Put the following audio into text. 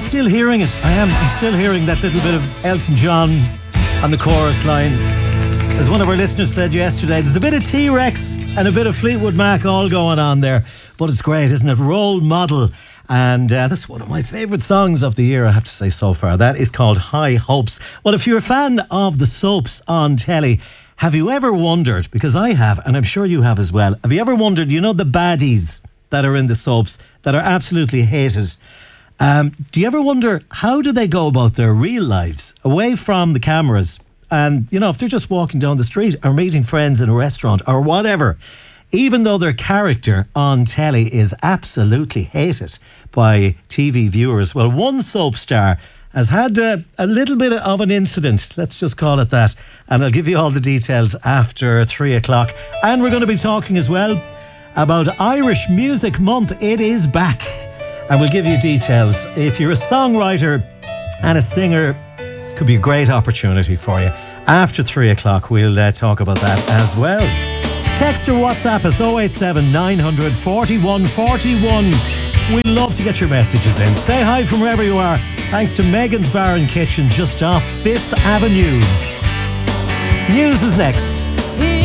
still hearing it. I'm still hearing that little bit of Elton John on the chorus line. As one of our listeners said yesterday, there's a bit of T-Rex and a bit of Fleetwood Mac all going on there. But it's great, isn't it? Role Model. And that's one of my favourite songs of the year, I have to say, so far. That is called High Hopes. Well, if you're a fan of the soaps on telly, have you ever wondered, because I have, and I'm sure you have as well, have you ever wondered, you know, the baddies that are in the soaps that are absolutely hated? Do you ever wonder, how do they go about their real lives away from the cameras? And, you know, if they're just walking down the street or meeting friends in a restaurant or whatever, even though their character on telly is absolutely hated by TV viewers, well, one soap star has had a little bit of an incident, let's just call it that, and I'll give you all the details after 3 o'clock. And we're going to be talking as well about Irish Music Month. It is back, and we'll give you details. If you're a songwriter and a singer, could be a great opportunity for you. After 3 o'clock, we'll talk about that as well. Text or WhatsApp us 087 900 41 41. We'd love to get your messages in. Say hi from wherever you are. Thanks to Megan's Bar and Kitchen just off 5th Avenue. News is next.